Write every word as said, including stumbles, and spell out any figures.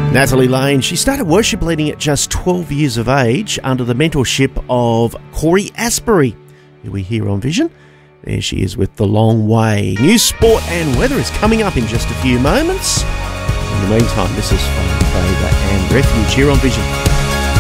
Natalie Lane, she started worship leading at just twelve years of age under the mentorship of Corey Asbury, who we hear on Vision. There she is with The Long Way. News, sport and weather is coming up in just a few moments. In the meantime, this is Favour and Refuge here on Vision.